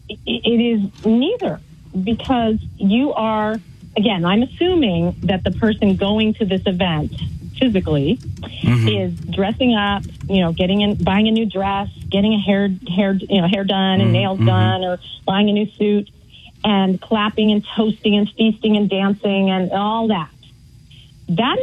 it is neither, because you are, again, I'm assuming that the person going to this event physically is dressing up, buying a new dress, getting a hair done and nails done, or buying a new suit, and clapping and toasting and feasting and dancing and all that. That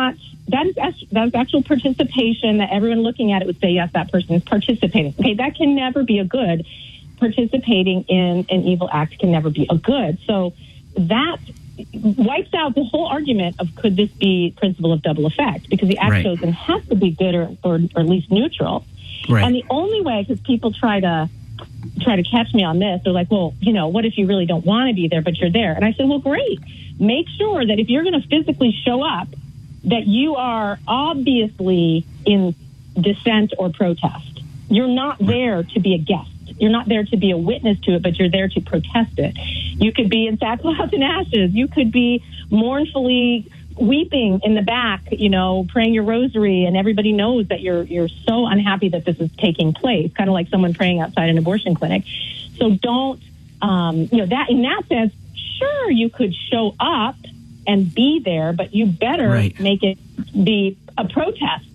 is actual participation that everyone looking at it would say, yes, that person is participating. Okay, that can never be a good. Participating in an evil act can never be a good. So that wipes out the whole argument of could this be principle of double effect, because the act chosen has to be good or at least neutral. Right. And the only way, because people try to catch me on this, they're like, well, what if you really don't want to be there, but you're there? And I said, well, great. Make sure that if you're going to physically show up, that you are obviously in dissent or protest. You're not there to be a guest. You're not there to be a witness to it, but you're there to protest it. You could be in sackcloth and ashes. You could be mournfully weeping in the back, praying your rosary, and everybody knows that you're so unhappy that this is taking place, kind of like someone praying outside an abortion clinic. So don't, that in that sense, sure, you could show up and be there, but you better make it be a protest,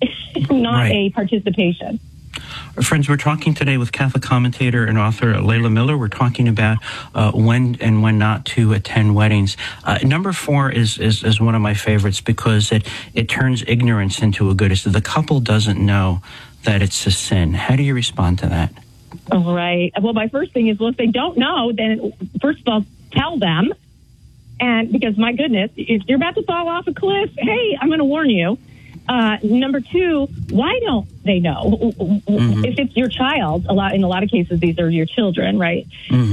not a participation. Friends, we're talking today with Catholic commentator and author Leila Miller. We're talking about when and when not to attend weddings. Number 4 is one of my favorites because it turns ignorance into a good. So the couple doesn't know that it's a sin. How do you respond to that? Right. Well, my first thing is, well, if they don't know, then first of all, tell them. And because, my goodness, if you're about to fall off a cliff, hey, I'm going to warn you. Number 2, why don't they know? If it's your child, in a lot of cases, these are your children, right?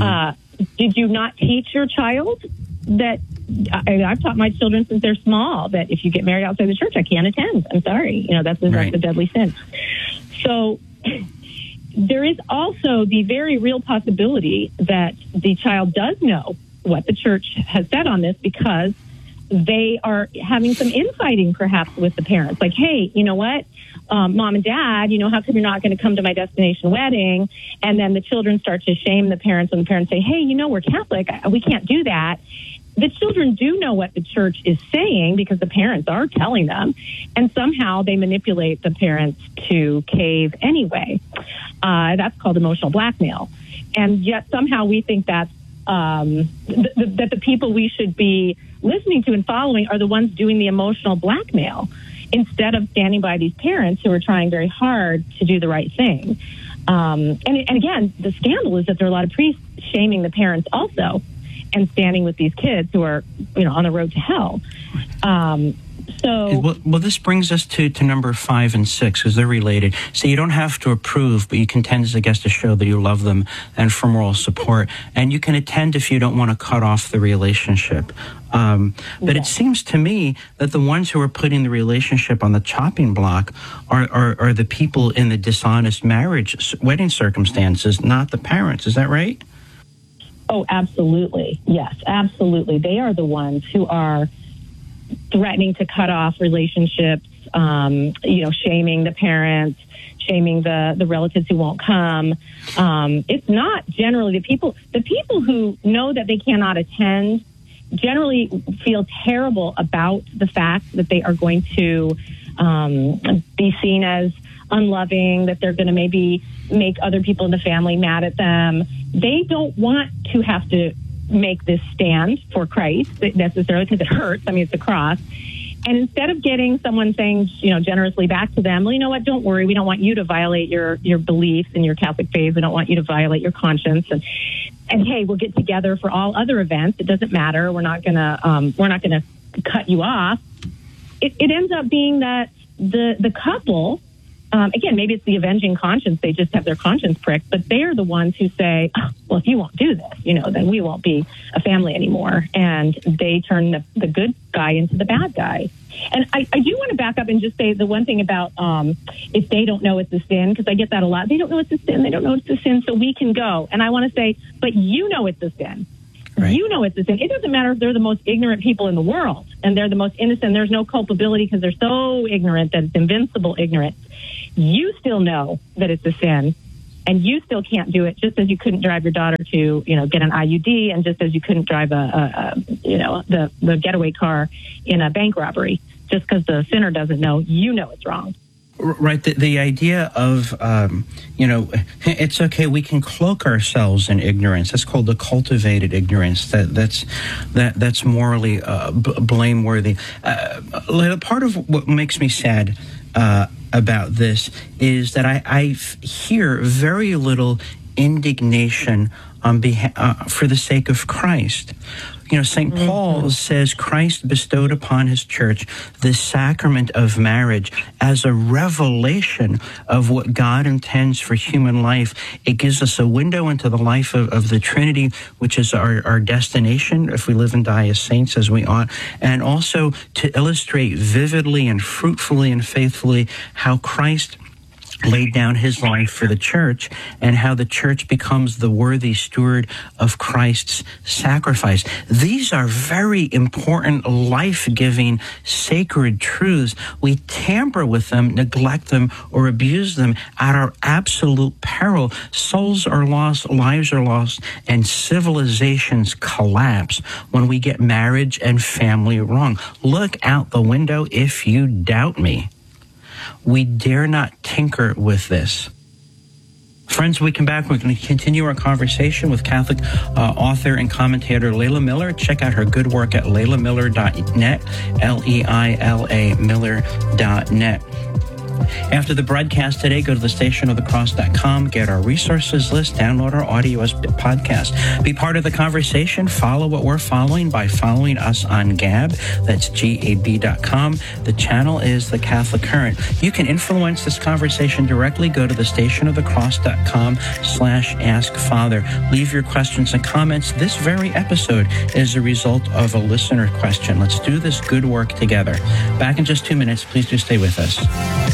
Did you not teach your child that? I've taught my children since they're small that if you get married outside the church, I can't attend. I'm sorry. That's a deadly sin. So there is also the very real possibility that the child does know what the church has said on this, because they are having some infighting perhaps with the parents. Like, hey, you know what, mom and dad, how come you're not going to come to my destination wedding? And then the children start to shame the parents, and the parents say, hey, we're Catholic. We can't do that. The children do know what the church is saying because the parents are telling them, and somehow they manipulate the parents to cave anyway. That's called emotional blackmail. And yet somehow we think that's that the people we should be listening to and following are the ones doing the emotional blackmail, instead of standing by these parents who are trying very hard to do the right thing. And again, the scandal is that there are a lot of priests shaming the parents also, and standing with these kids who are, on the road to hell. Well, this brings us to number 5 and 6, because they're related. So you don't have to approve, but you can attend as a guest to show that you love them and for moral support. And you can attend if you don't want to cut off the relationship. But it seems to me that the ones who are putting the relationship on the chopping block are the people in the dishonest wedding circumstances, not the parents. Is that right? Oh, absolutely. Yes, absolutely. They are the ones who are threatening to cut off relationships, shaming the parents, shaming the relatives who won't come. It's not generally the people who know that they cannot attend generally feel terrible about the fact that they are going to be seen as unloving, that they're going to maybe make other people in the family mad at them. They don't want to have to make this stand for Christ necessarily, because it hurts. I mean, it's a cross. And instead of getting someone saying, generously back to them, well, you know what, don't worry. We don't want you to violate your beliefs in your Catholic faith. We don't want you to violate your conscience. And hey, we'll get together for all other events. It doesn't matter. We're not gonna cut you off. It ends up being that the couple, again, maybe it's the avenging conscience. They just have their conscience pricked, but they're the ones who say, oh, well, if you won't do this, then we won't be a family anymore. And they turn the good guy into the bad guy. And I do want to back up and just say the one thing about if they don't know it's a sin, because I get that a lot. They don't know it's a sin. They don't know it's a sin, so we can go. And I want to say, but you know it's a sin. Right. You know it's a sin. It doesn't matter if they're the most ignorant people in the world and they're the most innocent. There's no culpability because they're so ignorant that it's invincible ignorance. You still know that it's a sin, and you still can't do it, just as you couldn't drive your daughter to, get an IUD, and just as you couldn't drive the getaway car in a bank robbery. Just because the sinner doesn't know, it's wrong. Right. The idea of, it's okay. We can cloak ourselves in ignorance. That's called the cultivated ignorance. That's morally blameworthy. Part of what makes me sad about this is that I hear very little indignation on for the sake of Christ. St. Paul says Christ bestowed upon his church the sacrament of marriage as a revelation of what God intends for human life. It gives us a window into the life of the Trinity, which is our destination if we live and die as saints as we ought, and also to illustrate vividly and fruitfully and faithfully how Christ laid down his life for the church and how the church becomes the worthy steward of Christ's sacrifice. These are very important, life-giving, sacred truths. We tamper with them, neglect them, or abuse them at our absolute peril. Souls are lost, lives are lost, and civilizations collapse when we get marriage and family wrong. Look out the window if you doubt me. We dare not tinker with this. Friends, when we come back, we're going to continue our conversation with Catholic author and commentator Leila Miller. Check out her good work at leilamiller.net, Leila Miller.net. After the broadcast today, go to thestationofthecross.com, get our resources list, download our audio as podcast. Be part of the conversation. Follow what we're following by following us on Gab. That's GAB.com. The channel is The Catholic Current. You can influence this conversation directly. Go to thestationofthecross.com/askfather. Leave your questions and comments. This very episode is a result of a listener question. Let's do this good work together. Back in just 2 minutes. Please do stay with us.